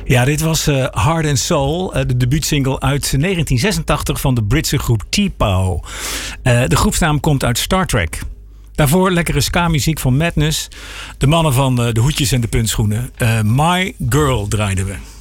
Ja, dit was Heart and Soul, de debuutsingle uit 1986 van de Britse groep T-Pow. De groepsnaam komt uit Star Trek. Daarvoor lekkere ska-muziek van Madness. De mannen van de hoedjes en de puntschoenen. My Girl draaiden we.